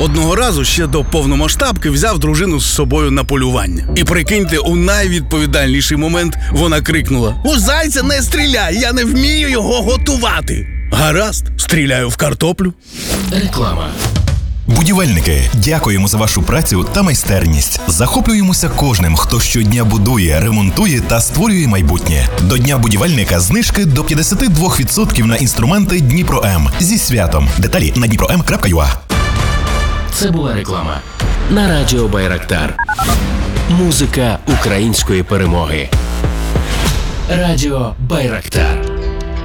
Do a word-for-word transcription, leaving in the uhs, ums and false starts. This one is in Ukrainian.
Одного разу ще до повномасштабки взяв дружину з собою на полювання. І прикиньте, у найвідповідальніший момент вона крикнула: «У зайця не стріляй, я не вмію його готувати!» Гаразд, стріляю в картоплю. Реклама. Будівельники, дякуємо за вашу працю та майстерність. Захоплюємося кожним, хто щодня будує, ремонтує та створює майбутнє. До Дня будівельника знижки до п'ятдесят два відсотки на інструменти Дніпро-М. Зі святом. Деталі на дніпром крапка ю а. Це була реклама на радіо Байрактар. Музика української перемоги. Радіо Байрактар.